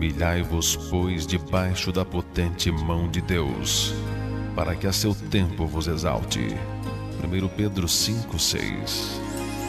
Humilhai-vos, pois, debaixo da potente mão de Deus, para que a seu tempo vos exalte. 1 Pedro 5:6.